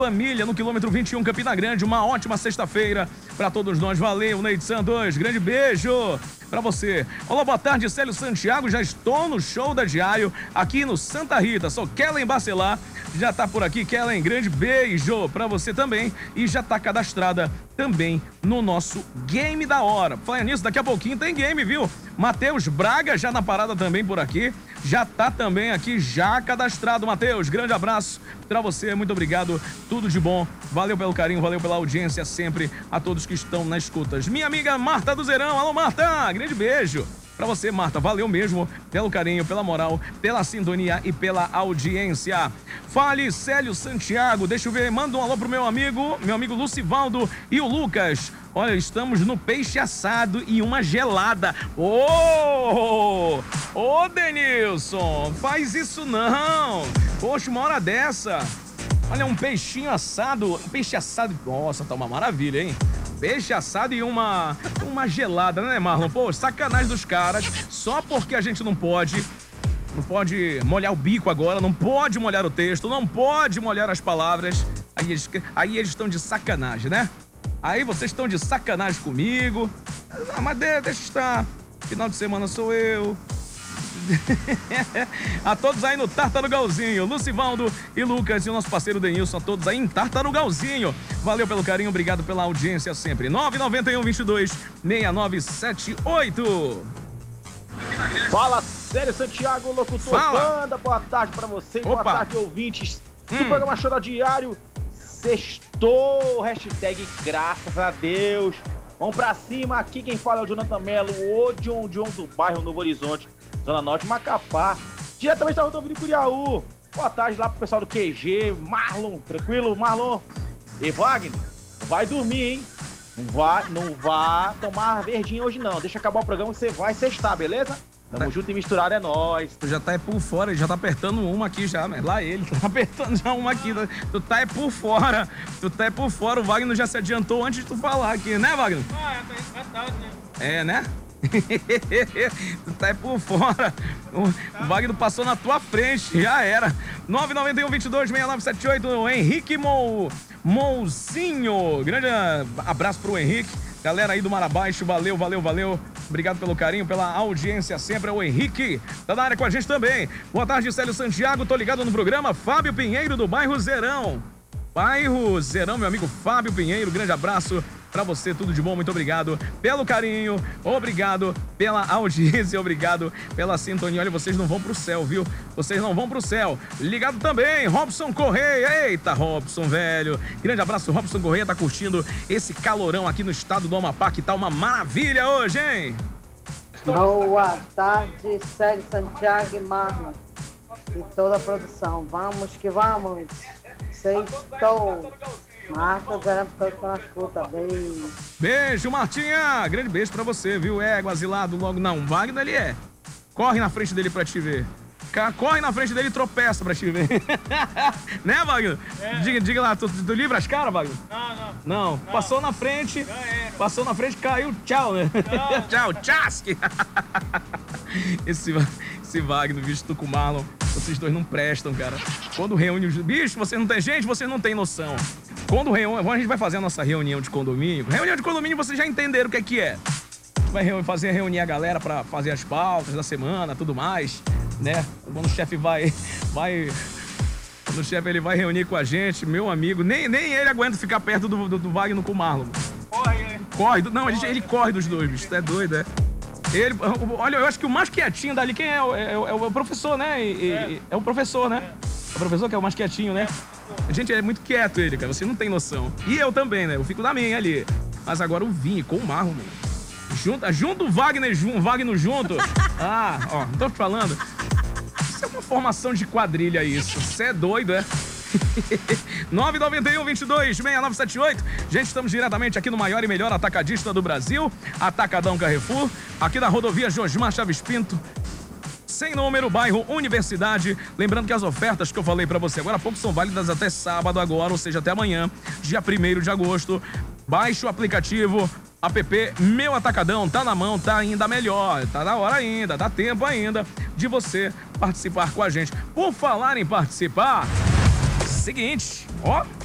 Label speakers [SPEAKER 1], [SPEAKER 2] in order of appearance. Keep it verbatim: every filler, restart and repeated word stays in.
[SPEAKER 1] Família, no quilômetro vinte e um, Campina Grande. Uma ótima sexta-feira para todos nós. Valeu, Neide Santos. Grande beijo para você. Olá, boa tarde, Célio Santiago. Já estou no show da Diário aqui no Santa Rita. Sou Kellen Bacelar. Já tá por aqui, Kellen. Grande beijo para você também. E já tá cadastrada também no nosso Game da Hora. Falando nisso, daqui a pouquinho tem game, viu? Matheus Braga já na parada também por aqui. Já tá também aqui, já cadastrado, Matheus. Grande abraço pra você, muito obrigado, tudo de bom. Valeu pelo carinho, valeu pela audiência sempre a todos que estão nas escutas. Minha amiga Marta do Zerão, alô Marta, grande beijo pra você, Marta. Valeu mesmo pelo carinho, pela moral, pela sintonia e pela audiência. Fale, Célio Santiago, deixa eu ver, manda um alô pro meu amigo, meu amigo Lucivaldo e o Lucas. Olha, estamos no peixe assado e uma gelada. Ô, ô, ô, Denilson, faz isso não. Poxa, uma hora dessa. Olha, um peixinho assado, um peixe assado. Nossa, tá uma maravilha, hein? Peixe assado e uma, uma gelada, né, Marlon? Pô, sacanagem dos caras, só porque a gente não pode... Não pode molhar o bico agora, não pode molhar o texto, não pode molhar as palavras. Aí eles, aí eles estão de sacanagem, né? Aí vocês estão de sacanagem comigo. Ah, mas deixa estar. Final de semana sou eu. A todos aí no Tartarugalzinho, Lucivaldo e Lucas e o nosso parceiro Denilson, a todos aí em Tartarugalzinho. Valeu pelo carinho, obrigado pela audiência sempre. nove nove um, vinte e dois, seis nove sete oito.
[SPEAKER 2] Fala, Célio Santiago, locutor
[SPEAKER 1] Fala.
[SPEAKER 2] Banda. Boa tarde pra vocês,
[SPEAKER 1] Opa.
[SPEAKER 2] boa tarde, ouvintes do
[SPEAKER 1] Hum.
[SPEAKER 2] programa Show da Diário. Sextou, hashtag graças a Deus. Vamos pra cima, aqui quem fala é o Jonathan Melo, o John John do bairro Novo Horizonte, Zona Norte, Macapá. Diretamente da rodovia de Curiaú. Boa tarde lá pro pessoal do Q G, Marlon, tranquilo, Marlon? E Wagner, vai dormir, hein? Não vai, não vai tomar verdinha hoje não, deixa acabar o programa que você vai sextar, beleza? Tamo
[SPEAKER 1] Tá.
[SPEAKER 2] junto e misturado, é nóis.
[SPEAKER 1] Tu já tá é por fora, ele já tá apertando uma aqui já, mas lá ele tá apertando já uma aqui. Tu tá é por fora, tu tá é por fora. O Wagner já se adiantou antes de tu falar aqui, né, Wagner?
[SPEAKER 3] Ah, é, é tarde, né?
[SPEAKER 1] É, né? Tu tá é por fora. O, o Wagner passou na tua frente, já era. nove nove um, vinte e dois, seis nove sete oito, Henrique Mou, Mouzinho. Grande abraço pro Henrique. Galera aí do Mar Abaixo, valeu, valeu, valeu. Obrigado pelo carinho, pela audiência sempre. É o Henrique, tá na área com a gente também. Boa tarde, Célio Santiago, tô ligado no programa. Fábio Pinheiro, do bairro Zerão. Bairro Zerão, meu amigo Fábio Pinheiro, grande abraço pra você, tudo de bom, muito obrigado pelo carinho, obrigado pela audiência, obrigado pela sintonia. Olha, vocês não vão pro céu, viu? Vocês não vão pro céu. Ligado também, Robson Correia. Eita, Robson, velho. Grande abraço, Robson Correia tá curtindo esse calorão aqui no estado do Amapá, que tá uma maravilha hoje, hein?
[SPEAKER 4] Boa tarde, Célio Santiago e Marlon e toda a produção. Vamos que vamos. Sextou. Marta, zero na escuta. Beijo.
[SPEAKER 1] Beijo, Martinha. Grande beijo pra você, viu? É, asilado logo. Não, Wagner ele é. Corre na frente dele pra te ver. Ca- Corre na frente dele e tropeça pra te ver. Né, Wagner?
[SPEAKER 3] É.
[SPEAKER 1] Diga, diga lá, tu, tu livra as caras, Wagner?
[SPEAKER 3] Não, não.
[SPEAKER 1] Não. Passou na frente,
[SPEAKER 3] Não é.
[SPEAKER 1] passou na frente, caiu, tchau, né?
[SPEAKER 3] Não.
[SPEAKER 1] Tchau, tchasque. Esse, esse Wagner, bicho, tu com o Marlon, vocês dois não prestam, cara. Quando reúne os... Bicho, vocês não tem... Gente, vocês não têm noção. Quando reúne... A gente vai fazer a nossa reunião de condomínio. Reunião de condomínio, vocês já entenderam o que é que é. Vai reu- fazer reunir a galera pra fazer as pautas da semana, tudo mais, né? Quando o chefe vai... vai... Quando o chefe ele vai reunir com a gente, meu amigo, nem, nem ele aguenta ficar perto do, do, do Wagner com o Marlon.
[SPEAKER 3] Corre, né?
[SPEAKER 1] Corre, do- não, a gente, ele corre dos dois, bicho, tu é doido, é? Ele, olha, eu acho que o mais quietinho dali, quem é? O- É, o- é o professor, né? E- e-
[SPEAKER 3] É.
[SPEAKER 1] é o professor, né? É o professor que é o mais quietinho, né? Gente, é muito quieto ele, cara, você não tem noção. E eu também, né? Eu fico na minha ali. Mas agora o Vini com o Marlon, mano. Junto, junto o Wagner, jun, Wagner junto. Ah, ó, não tô te falando. Isso é uma formação de quadrilha, isso. Você é doido, é? nove nove um, vinte e dois, seis nove sete oito. Gente, estamos diretamente aqui no maior e melhor atacadista do Brasil, Atacadão Carrefour, aqui na rodovia Josmar Chaves Pinto, sem número, bairro Universidade. Lembrando que as ofertas que eu falei pra você agora há pouco são válidas até sábado agora, ou seja, até amanhã, dia primeiro de agosto. Baixe o aplicativo app Meu Atacadão, tá na mão, tá ainda melhor, tá na hora ainda, dá tempo ainda de você participar com a gente. Por falar em participar, seguinte, ó,